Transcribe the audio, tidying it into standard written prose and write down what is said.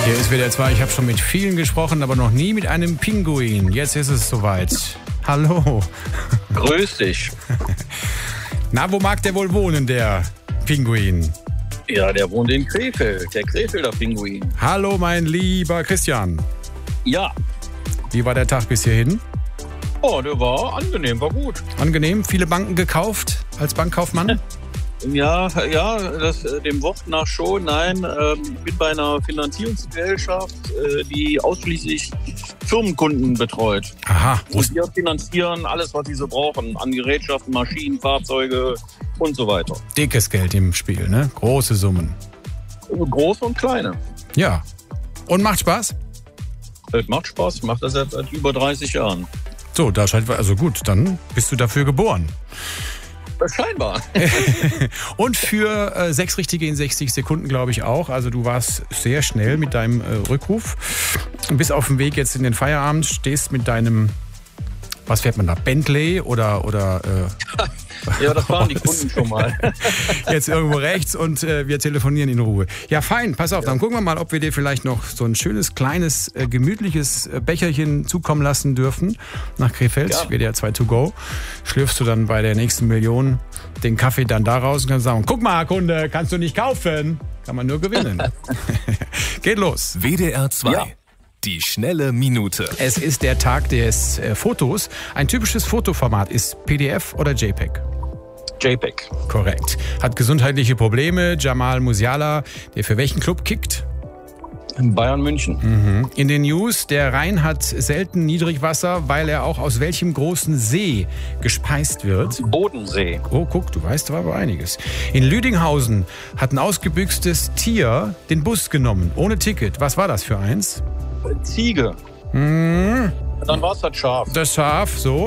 Hier ist WDR 2. Ich habe schon mit vielen gesprochen, aber noch nie mit einem Pinguin. Jetzt ist es soweit. Hallo. Grüß dich. Na, wo mag der wohl wohnen, der Pinguin? Ja, der wohnt in Krefeld, der Krefelder Pinguin. Hallo, mein lieber Christian. Ja. Wie war der Tag bis hierhin? Oh, der war angenehm, war gut. Angenehm? Viele Banken gekauft als Bankkaufmann? Ja, dem Wort nach schon. Nein, ich bin bei einer Finanzierungsgesellschaft, die ausschließlich Firmenkunden betreut. Aha. Und wir finanzieren alles, was sie so brauchen, an Gerätschaften, Maschinen, Fahrzeuge und so weiter. Dickes Geld im Spiel, ne? Große Summen. Große und kleine. Ja. Und macht Spaß? Es macht Spaß, ich mache das jetzt seit über 30 Jahren. So, da scheint, also gut, dann bist du dafür geboren. Scheinbar. Und für 6 Richtige in 60 Sekunden, glaube ich auch. Also du warst sehr schnell mit deinem Rückruf. Bis auf dem Weg jetzt in den Feierabend, stehst mit deinem, was fährt man da, Bentley oder Ja, das waren die Kunden schon mal. Jetzt irgendwo rechts und wir telefonieren in Ruhe. Ja, fein, pass auf, dann gucken wir mal, ob wir dir vielleicht noch so ein schönes, kleines, gemütliches Becherchen zukommen lassen dürfen nach Krefeld. Ja. WDR 2 to go. Schlürfst du dann bei der nächsten Million den Kaffee dann da raus und kannst sagen, guck mal, Kunde, kannst du nicht kaufen. Kann man nur gewinnen. Geht los. WDR 2. Ja. Die schnelle Minute. Es ist der Tag des Fotos. Ein typisches Fotoformat ist PDF oder JPEG. JPEG. Korrekt. Hat gesundheitliche Probleme. Jamal Musiala, der für welchen Club kickt? Bayern München. In den News, der Rhein hat selten Niedrigwasser, weil er auch aus welchem großen See gespeist wird? Bodensee. Oh, guck, du weißt aber einiges. In Lüdinghausen hat ein ausgebüxtes Tier den Bus genommen, ohne Ticket. Was war das für eins? Ziege. Dann war es das Schaf. Das Schaf, so.